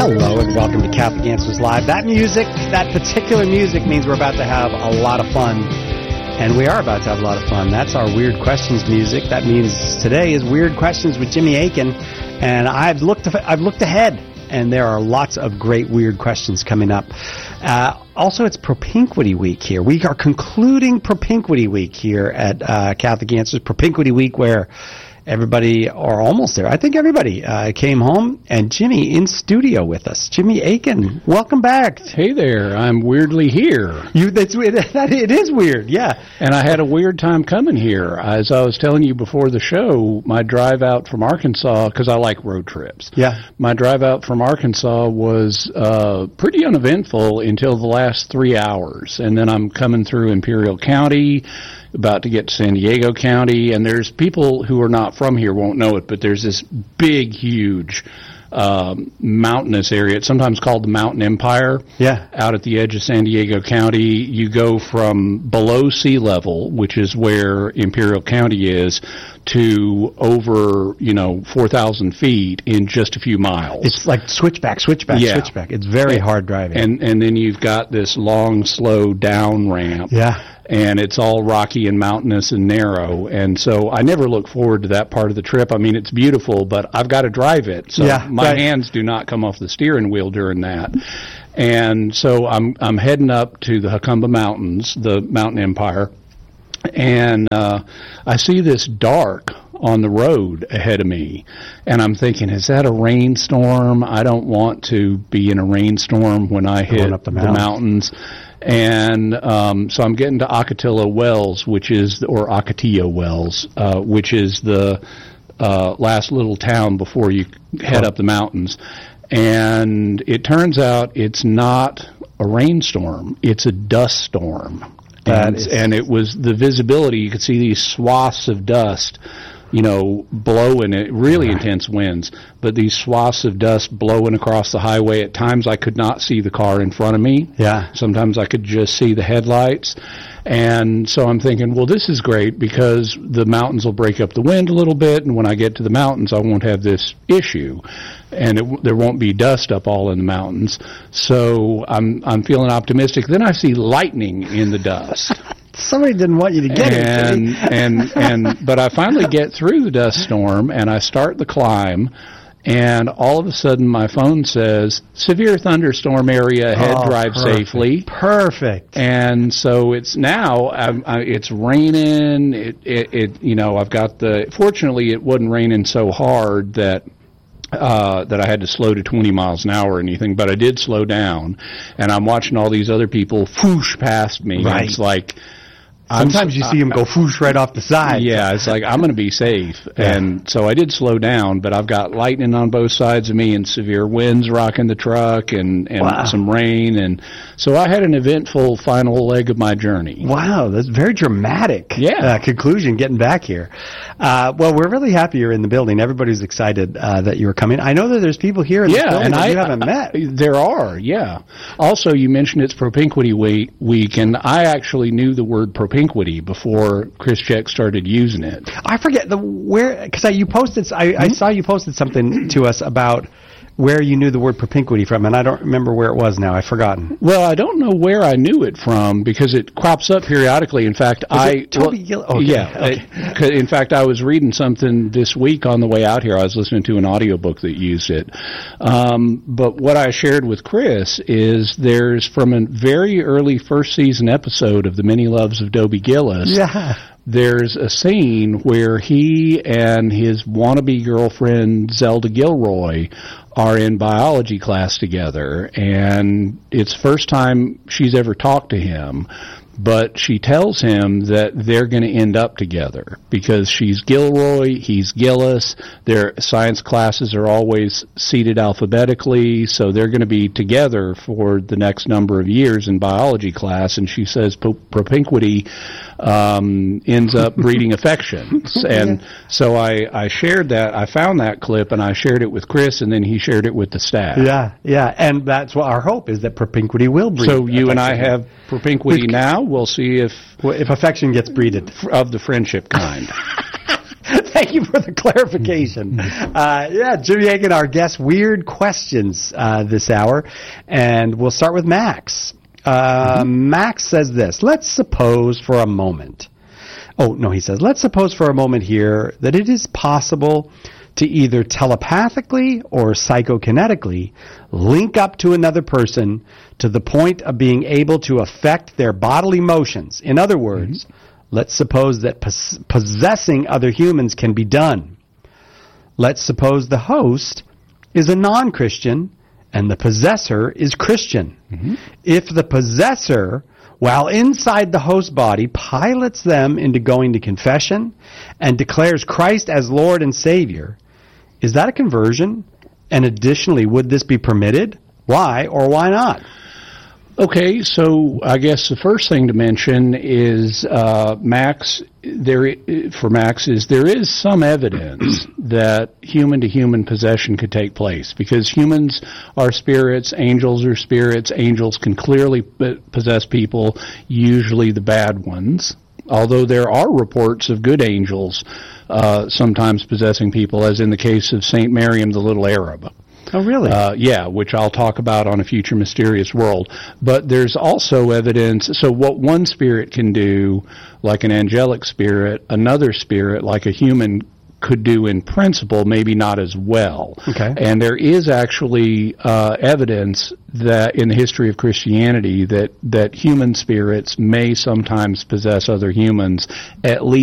Hello and welcome to Catholic Answers Live. That music, that particular music means we're about to have a lot of fun. And we are about to have a lot of fun. That's our Weird Questions music. That means today is Weird Questions with Jimmy Akin. And I've looked ahead, and there are lots of great weird questions coming up. Also, it's Propinquity Week here. We are concluding Propinquity Week here at Catholic Answers. Propinquity Week, where everybody, or almost there, I think everybody came home, and Jimmy in studio with us. Jimmy Akin, welcome back. Hey there, I'm weirdly here. It is weird, yeah. And I had a weird time coming here. As I was telling you before the show, my drive out from Arkansas, because I like road trips. Yeah. My drive out from Arkansas was pretty uneventful until the last 3 hours. And then I'm coming through Imperial County, about to get to San Diego County, and there's people who are not from here won't know it, but there's this big, huge mountainous area. It's sometimes called the Mountain Empire. Yeah. Out at the edge of San Diego County. You go from below sea level, which is where Imperial County is, to over, 4,000 feet in just a few miles. It's like switchback. Yeah. It's very hard driving. And then you've got this long, slow down ramp. Yeah. And it's all rocky and mountainous and narrow. And so I never look forward to that part of the trip. I mean, it's beautiful, but I've got to drive it. So my hands do not come off the steering wheel during that. And so I'm heading up to the Jacumba Mountains, the Mountain Empire. And I see this dark on the road ahead of me, and I'm thinking, is that a rainstorm? I don't want to be in a rainstorm when I hit up the mountains. And so I'm getting to Ocotillo Wells, or Ocotillo Wells, which is the last little town before you head up the mountains. And it turns out it's not a rainstorm; it's a dust storm. And it was the visibility. You could see these swaths of dust, blowing it, really intense winds, but these swaths of dust blowing across the highway. At times I could not see the car in front of me. Yeah. Sometimes I could just see the headlights. And so I'm thinking, well, this is great because the mountains will break up the wind a little bit, and when I get to the mountains, I won't have this issue, and there won't be dust up all in the mountains. So I'm feeling optimistic. Then I see lightning in the dust. Somebody didn't want you to get it. But I finally get through the dust storm, and I start the climb, and all of a sudden my phone says, severe thunderstorm area ahead, drive safely. Perfect. And so it's now, it's raining, I've got fortunately it wasn't raining so hard that I had to slow to 20 miles an hour or anything, but I did slow down, and I'm watching all these other people whoosh past me. Right. It's like, sometimes you see them go whoosh right off the side. Yeah, it's like, I'm going to be safe. Yeah. And so I did slow down, but I've got lightning on both sides of me and severe winds rocking the truck and some rain. And so I had an eventful final leg of my journey. Wow, that's very dramatic conclusion getting back here. Well, we're really happy you're in the building. Everybody's excited that you were coming. I know that there's people here in the building that you haven't met. There are, yeah. Also, you mentioned it's Propinquity Week, and I actually knew the word propinquity before Chris Check started using it. I forget because you posted. I saw you posted something to us about where you knew the word propinquity from, and I don't remember where it was now. I've forgotten. Well, I don't know where I knew it from because it crops up periodically. In fact, Toby Gill? Okay. Yeah. Okay. In fact, I was reading something this week on the way out here. I was listening to an audiobook that used it. But what I shared with Chris is there's from a very early first season episode of The Many Loves of Dobie Gillis. Yeah. There's a scene where he and his wannabe girlfriend, Zelda Gilroy, are in biology class together, and it's the first time she's ever talked to him. But she tells him that they're going to end up together because she's Gilroy, he's Gillis. Their science classes are always seated alphabetically, so they're going to be together for the next number of years in biology class. And she says propinquity ends up breeding affections. And so I shared that. I found that clip, and I shared it with Chris, and then he shared it with the staff. Yeah. And that's what our hope is, that propinquity will breed. So you and I have propinquity now. We'll see if affection gets breeded. Of the friendship kind. Thank you for the clarification. Jimmy Akin, our guest, weird questions this hour. And we'll start with Max. Max says this. Let's suppose for a moment. He says, let's suppose for a moment here that it is possible to either telepathically or psychokinetically link up to another person to the point of being able to affect their bodily motions. In other words, let's suppose that possessing other humans can be done. Let's suppose the host is a non-Christian and the possessor is Christian. If the possessor, while inside the host body, pilots them into going to confession and declares Christ as Lord and Savior, is that a conversion? And additionally, would this be permitted? Why or why not? Okay, so I guess the first thing to mention is Max there is some evidence that human-to-human possession could take place, because humans are spirits, angels are spirits. Angels can clearly possess people, usually the bad ones, although there are reports of good angels sometimes possessing people, as in the case of St. Miriam the Little Arab. Oh, really? Which I'll talk about on a future Mysterious World. But there's also evidence, so what one spirit can do, like an angelic spirit, another spirit, like a human, could do in principle, maybe not as well. Okay. And there is actually evidence that in the history of Christianity that human spirits may sometimes possess other humans, at least